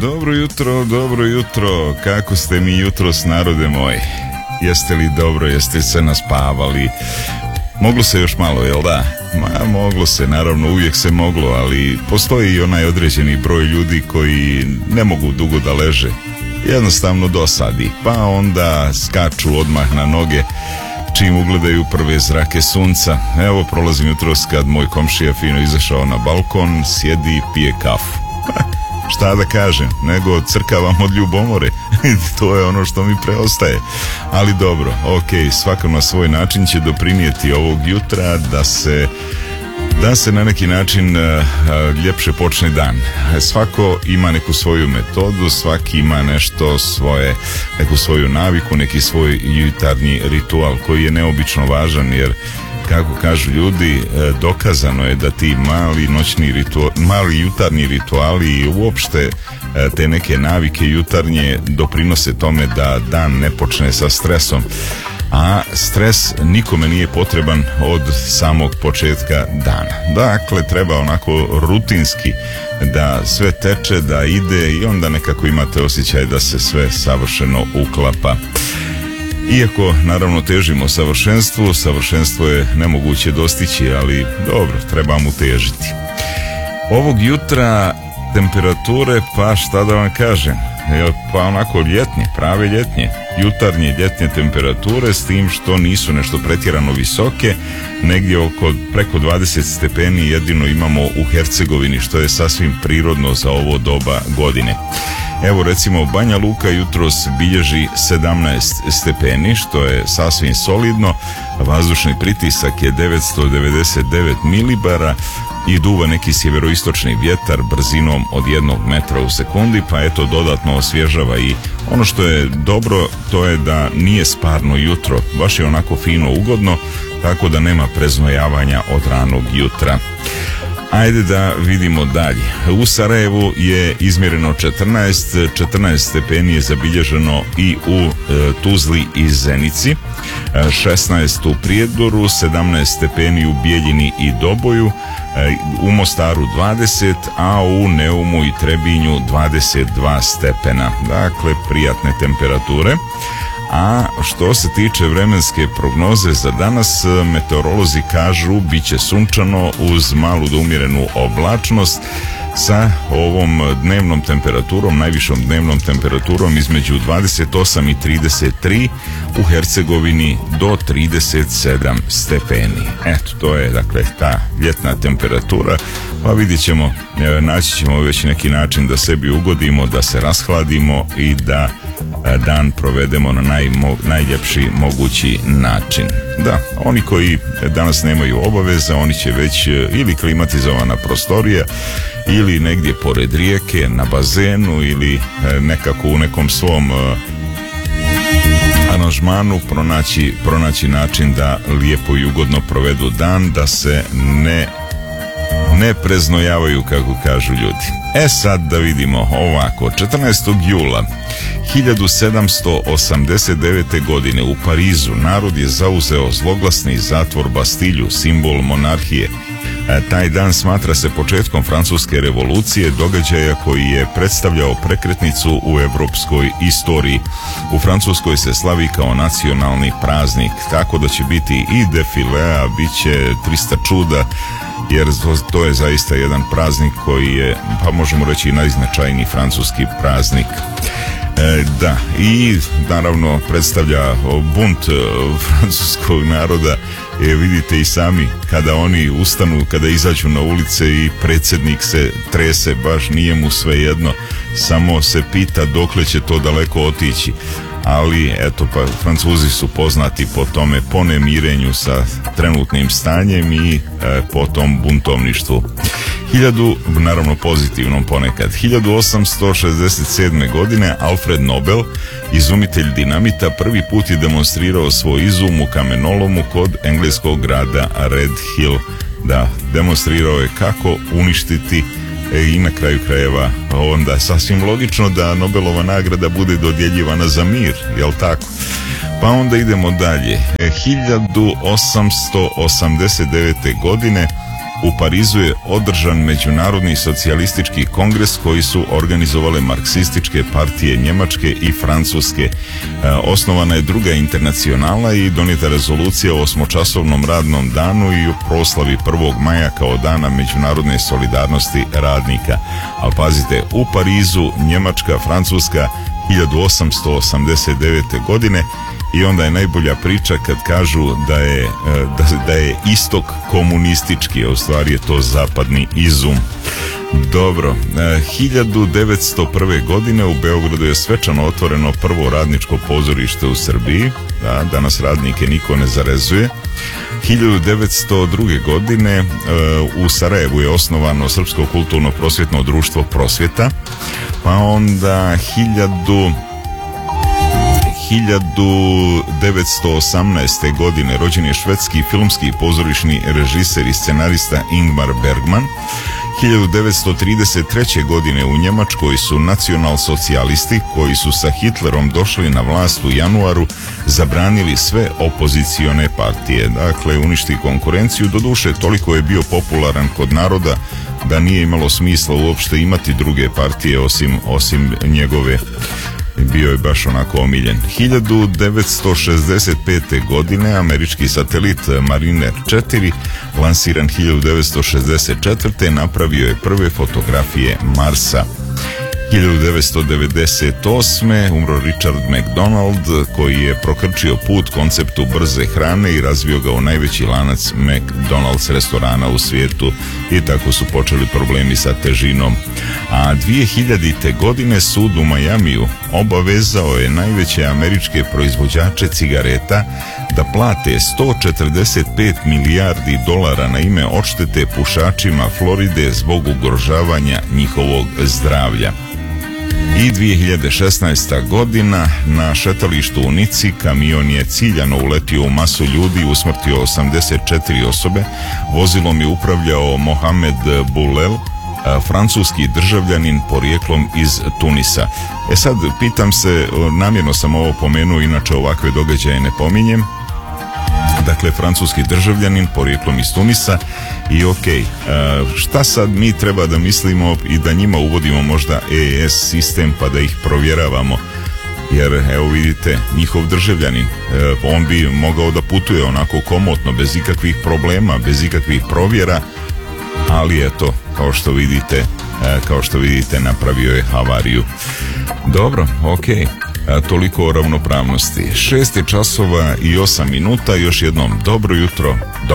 dobro jutro. Kako ste mi jutros, narode moj? Jeste li dobro, jeste se naspavali? Moglo se još malo, jel da? Moglo se, naravno, uvijek se moglo, ali postoji i onaj određeni broj ljudi koji ne mogu dugo da leže. Jednostavno dosadi, pa onda skaču odmah na noge čim ugledaju prve zrake sunca. Evo, prolazim jutros kad moj komšija fino izašao na balkon, sjedi i pije kafu. Šta da kažem, nego crkavam od ljubomore. To je ono što mi preostaje. Ali dobro, ok, svako na svoj način će doprinijeti ovog jutra da se na neki način ljepše počne dan. Svako ima neku svoju metodu, svaki ima nešto svoje, neku svoju naviku, neki svoj jutarnji ritual koji je neobično važan, jer kako kažu ljudi, dokazano je da ti mali jutarnji rituali i uopšte te neke navike jutarnje doprinose tome da dan ne počne sa stresom. A stres nikome nije potreban od samog početka dana. Dakle, treba onako rutinski da sve teče, da ide i onda nekako imate osjećaj da se sve savršeno uklapa. Iako, naravno, težimo savršenstvu, savršenstvo je nemoguće dostići, ali dobro, treba mu težiti. Ovog jutra temperature, pa šta da vam kažem, pa onako ljetnje, prave ljetnje, jutarnje ljetnje temperature, s tim što nisu nešto pretjerano visoke, negdje preko 20 stepeni jedino imamo u Hercegovini, što je sasvim prirodno za ovo doba godine. Evo, recimo, Banja Luka jutros bilježi 17 stepeni, što je sasvim solidno. Vazdušni pritisak je 999 milibara i duva neki sjeveroistočni vjetar brzinom od 1 metra u sekundi, pa eto dodatno osvježava. I ono što je dobro, to je da nije sparno jutro, baš je onako fino ugodno, tako da nema preznojavanja od ranog jutra. Ajde da vidimo dalje. U Sarajevu je izmjereno 14 stepeni je zabilježeno i u Tuzli i Zenici, 16 u Prijedoru, 17 stepeni u Bijeljini i Doboju, u Mostaru 20, a u Neumu i Trebinju 22 stepena. Dakle, prijatne temperature. A što se tiče vremenske prognoze za danas, meteorolozi kažu bit će sunčano uz malu do umjerenu oblačnost sa ovom dnevnom temperaturom, najvišom dnevnom temperaturom između 28 i 33, u Hercegovini do 37 stepeni. Eto, to je dakle ta ljetna temperatura, pa vidjet ćemo, naći ćemo već neki način da sebi ugodimo, da se rashladimo i da dan provedemo na najljepši mogući način. Da, oni koji danas nemaju obaveza, oni će već ili klimatizovana prostorija ili negdje pored rijeke, na bazenu ili nekako u nekom svom aranžmanu pronaći način da lijepo i ugodno provedu dan, da se ne preznojavaju, kako kažu ljudi. Sad da vidimo ovako, 14. jula 1789. godine u Parizu narod je zauzeo zloglasni zatvor Bastilju, simbol monarhije. Taj dan smatra se početkom Francuske revolucije, događaja koji je predstavljao prekretnicu u europskoj istoriji. U Francuskoj se slavi kao nacionalni praznik, tako da će biti i defilea, bit će 300 čuda, jer to je zaista jedan praznik koji je, pa možemo reći, i najznačajniji francuski praznik. Da, i naravno predstavlja bunt francuskog naroda. Vidite i sami, kada oni ustanu, kada izađu na ulice i predsjednik se trese, baš nije mu svejedno, samo se pita dokle će to daleko otići. Ali eto, pa Francuzi su poznati po tome, po nemirenju sa trenutnim stanjem i po tom buntovništvu. Naravno pozitivnom ponekad. 1867. godine Alfred Nobel, izumitelj dinamita, prvi put je demonstrirao svoj izum u kamenolomu kod engleskog grada Red Hill. Da, demonstrirao je kako uništiti i na kraju krajeva onda sasvim logično da Nobelova nagrada bude dodjeljivana za mir, jel tako? Pa onda idemo dalje. 1889. godine u Parizu je održan Međunarodni socijalistički kongres koji su organizovale marksističke partije Njemačke i Francuske. Osnovana je druga internacionala i donijeta rezolucija o 8-časovnom radnom danu i u proslavi 1. maja kao dana međunarodne solidarnosti radnika. Ali pazite, u Parizu, Njemačka, Francuska 1889. godine. I onda je najbolja priča kad kažu da je istok komunistički, a u stvari je to zapadni izum. Dobro, 1901. godine u Beogradu je svečano otvoreno prvo radničko pozorište u Srbiji. Da, danas radnike niko ne zarezuje. 1902. godine u Sarajevu je osnovano Srpsko kulturno prosvjetno društvo Prosvjeta. Pa onda 1918. godine rođen je švedski filmski i pozorišni režiser i scenarista Ingmar Bergman. 1933. godine u Njemačkoj su nacionalsocijalisti koji su sa Hitlerom došli na vlast u januaru zabranili sve opozicione partije. Dakle, uništi konkurenciju. Doduše, toliko je bio popularan kod naroda da nije imalo smisla uopšte imati druge partije osim njegove. Bio je baš onako omiljen. 1965. godine američki satelit Mariner 4, lansiran 1964. napravio je prve fotografije Marsa. 1998. umro Richard McDonald koji je prokrčio put konceptu brze hrane i razvio ga u najveći lanac McDonald's restorana u svijetu i tako su počeli problemi sa težinom. A 2000. godine sud u Majamiju obavezao je najveće američke proizvođače cigareta da plate 145 milijardi dolara na ime odštete pušačima Floride zbog ugrožavanja njihovog zdravlja. I 2016. godina na šetalištu u Nici kamion je ciljano uletio u masu ljudi i usmrtio 84 osobe. Vozilom je upravljao Mohamed Boulel, francuski državljanin porijeklom iz Tunisa. Sad pitam se, namjerno sam ovo pomenuo, inače ovakve događaje ne pominjem. Dakle, francuski državljanin porijeklom iz Tunisa i šta sad mi treba da mislimo i da njima uvodimo možda EES sistem pa da ih provjeravamo, jer evo vidite, njihov državljanin, on bi mogao da putuje onako komotno, bez ikakvih problema, bez ikakvih provjera, ali eto, kao što vidite napravio je havariju. Dobro, toliko o ravnopravnosti. 6 je časova i 8 minuta, još jednom dobro jutro.